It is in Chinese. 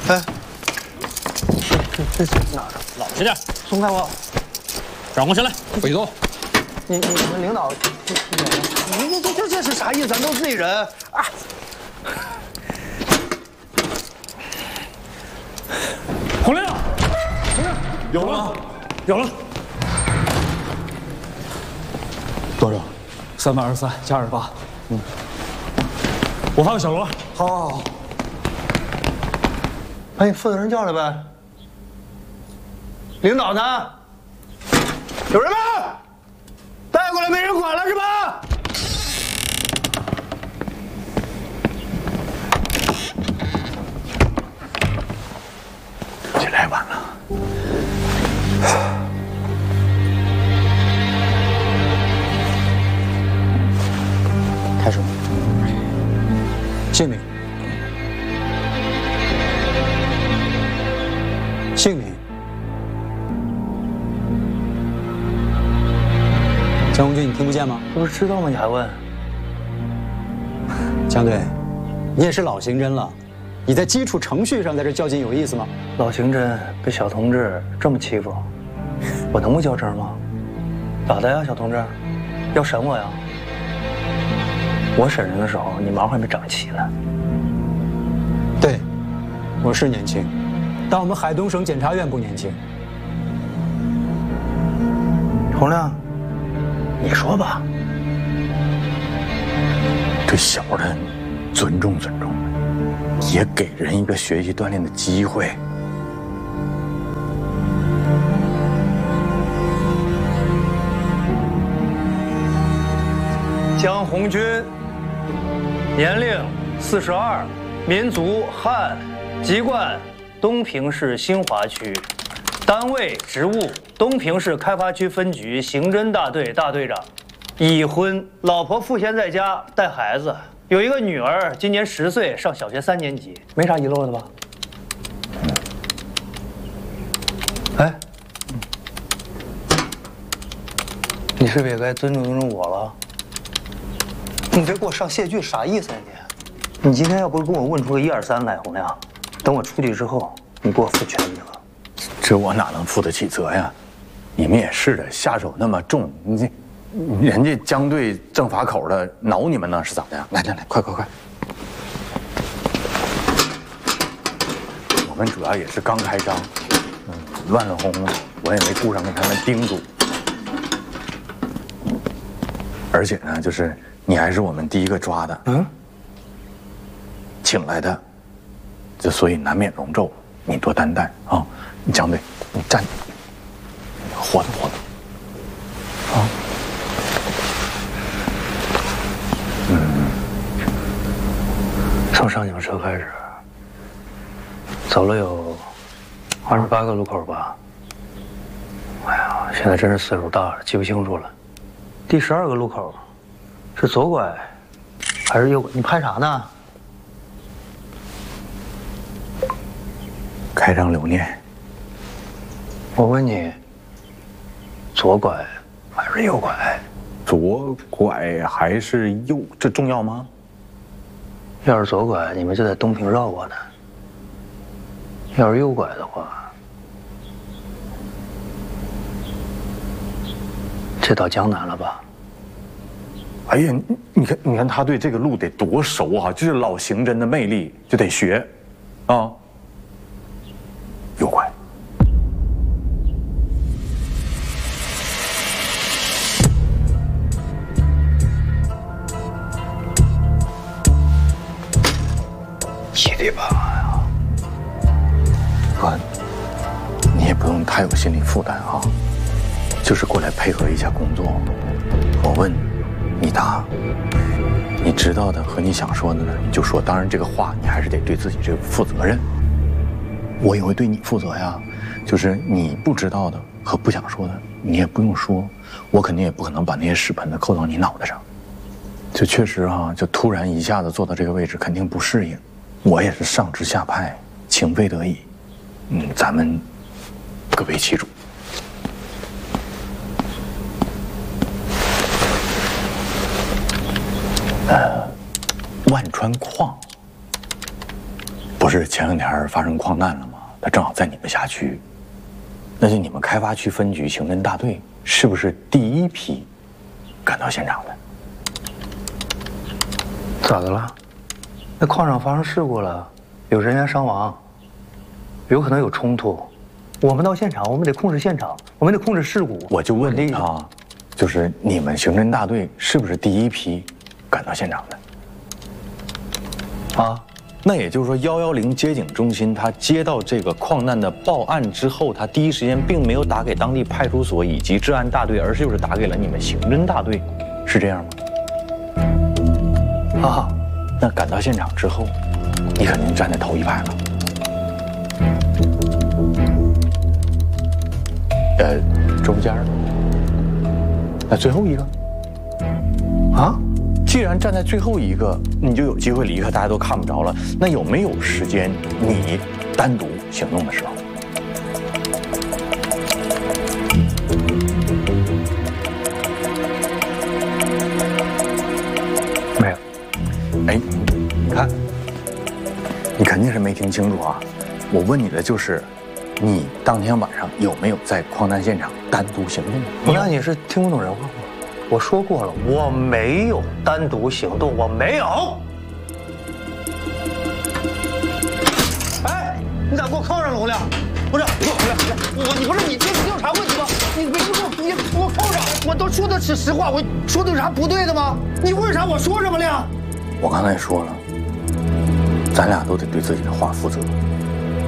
哎，这哪儿？ 老实点， 松开我！ 转过身来，不许动。 你们领导，这是啥意思？咱都自己人啊！ 洪亮，有了，有了。 多少？323加28。我发给小罗。 好。把你负责人叫来呗。领导呢？有人吗？带过来没人管了是吧？ 这来晚了。 开始。姓名。姓名。江红军，你听不见吗？ 这不是知道吗？你还问？ 江队，你也是老刑侦了，你在基础程序上在这较劲有意思吗？ 老刑侦被小同志这么欺负，我能不较真吗？咋的呀，小同志？要审我呀？我审人的时候，你毛还没长齐呢。 对，我是年轻，但我们海东省检察院不年轻。 洪亮，你说吧。 对小的尊重尊重，也给人一个学习锻炼的机会。 江红军，年龄42，民族汉，籍贯东平市新华区，单位职务东平市开发区分局刑侦大队大队长，已婚，老婆赋闲在家带孩子，有一个女儿，今年10岁，上小学3年级，没啥遗漏的吧？哎，你是不是也该尊重尊重我了？你这给我上谢句啥意思呀你？你今天要不是跟我问出个1、2、3来，洪亮，等我出去之后，你给我负全责。 这我哪能负得起责呀？你们也是的，下手那么重，人家江队正法口的挠你们呢，是咋的呀？来，快！我们主要也是刚开张，乱哄哄，我也没顾上跟他们叮嘱。而且呢，就是你还是我们第一个抓的，请来的，就所以难免容皱，你多担待啊！江队，你站，活动，啊， 从上你们车开始，走了有28个路口吧。哎呀，现在真是岁数大了，记不清楚了。第12个路口是左拐还是右拐？你拍啥呢？ 开张留念。 我问你，左拐还是右拐？ 左拐还是右？这重要吗？ 要是左拐，你们就在东平绕我呢；要是右拐的话，这到江南了吧？ 哎呀，你看他对这个路得多熟啊！就是老刑侦的魅力，就得学，啊。右拐。 1对8呀！ 哥，你也不用太有心理负担啊，就是过来配合一下工作。我问，你答，你知道的和你想说的呢，你就说。当然，这个话你还是得对自己这个负责任。我也会对你负责呀，就是你不知道的和不想说的，你也不用说，我肯定也不可能把那些屎盆子扣到你脑袋上。就确实啊，就突然一下子坐到这个位置，肯定不适应。我也是上至下派，情非得已。咱们各为其主。万川矿不是前两天发生矿难了吗？他正好在你们辖区，那就你们开发区分局刑侦大队是不是第一批赶到现场的？ 咋的了？那矿上发生事故了，有人员伤亡，有可能有冲突。我们到现场，我们得控制现场，我们得控制事故。 我就问他，就是你们刑侦大队是不是第一批赶到现场的？啊，那也就是说，110接警中心他接到这个矿难的报案之后，他第一时间并没有打给当地派出所以及治安大队，而是就是打给了你们刑侦大队，是这样吗？啊，那赶到现场之后，你肯定站在头一排了。中间儿，那最后一个啊？既然站在最后一个，你就有机会离开，大家都看不着了。那有没有时间你单独行动的时候？ 没有。 哎，你看，你肯定是没听清楚啊！我问你的就是。你当天晚上有没有在矿难现场单独行动？ 那你是听不懂人话吗？我说过了，我没有单独行动，我没有。哎，你咋给我铐上了，洪亮？不是，你不是你这是调查问题吗？你给我铐上！我都说的是实话，我说的有啥不对的吗？你问啥我说什么了呀？ 我刚才说了，咱俩都得对自己的话负责。